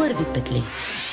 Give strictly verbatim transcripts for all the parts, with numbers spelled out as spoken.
първи петли.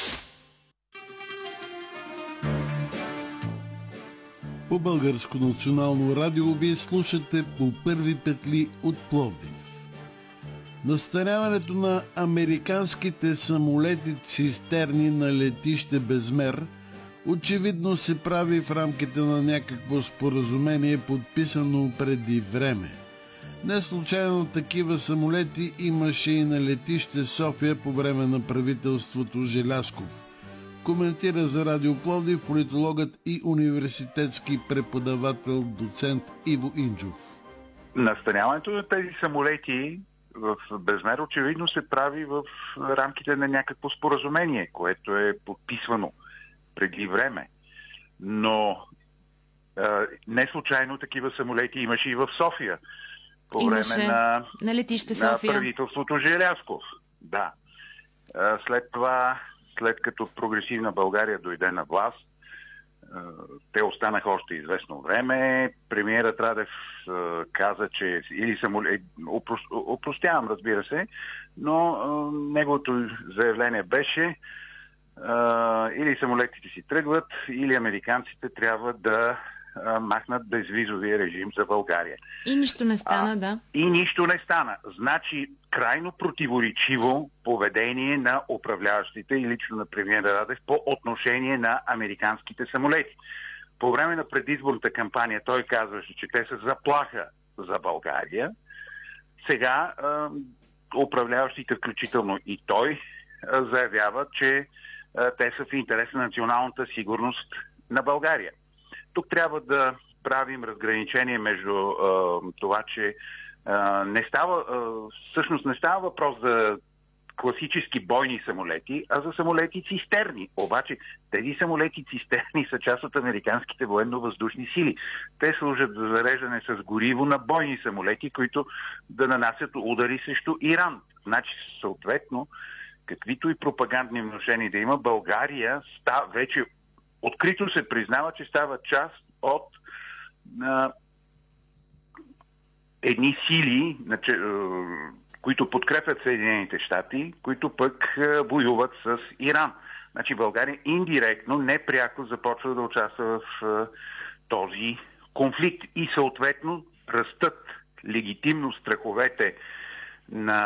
По Българско национално радио вие слушате По първи петли от Пловдив. Настаняването на американските самолети цистерни на летище Безмер очевидно се прави в рамките на някакво споразумение, подписано преди време. Не случайно такива самолети имаше и на летище София по време на правителството Желязков. Коментира за Радио Пловдив политологът и университетски преподавател доцент Иво Инджов. Настаняването на тези самолети в Безмер очевидно се прави в рамките на някакво споразумение, което е подписвано преди време. Но е, не случайно такива самолети имаше и в София по имаше време на, на летище София. на правителството Желязков. Да. Е, след това, след като прогресивна България дойде на власт, е, те останаха още известно време. Премиерът Радев е, каза, че или самолет... Опростявам, разбира се, но е, неговото заявление беше Uh, или самолетите си тръгват, или американците трябва да uh, махнат безвизовия режим за България. И нищо не стана, а, да. И нищо не стана. Значи крайно противоречиво поведение на управляващите и лично на премиера Радев по отношение на американските самолети. По време на предизборната кампания той казваше, че те са заплаха за България. Сега uh, управляващите, включително и той, uh, заявяват, че те са в интерес на националната сигурност на България. Тук трябва да правим разграничение между е, това, че е, не става, е, всъщност не става въпрос за класически бойни самолети, а за самолети цистерни. Обаче тези самолети цистерни са част от американските военно-въздушни сили. Те служат за зареждане с гориво на бойни самолети, които да нанасят удари срещу Иран. Значи, съответно, каквито и пропагандни внушения да има, България ста, вече открито се признава, че става част от а, едни сили, на, че, а, които подкрепят Съединените щати, които пък а, воюват с Иран. Значи България индиректно, непряко започва да участва в а, този конфликт и съответно растат легитимно страховете на